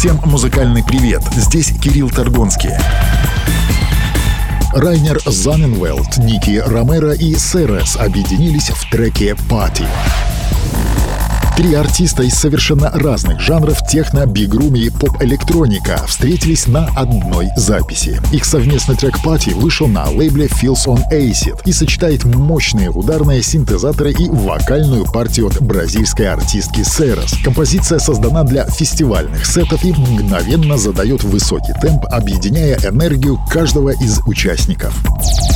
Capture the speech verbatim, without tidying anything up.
Всем музыкальный привет, здесь Кирилл Торгонский. Райнер Заненвелд, Ники Ромеро и Серес объединились в треке «Party». Три артиста из совершенно разных жанров техно, бигрум и поп-электроника встретились на одной записи. Их совместный трек «Party» вышел на лейбле Feels on Acid и сочетает мощные ударные синтезаторы и вокальную партию от бразильской артистки Серес. Композиция создана для фестивальных сетов и мгновенно задает высокий темп, объединяя энергию каждого из участников.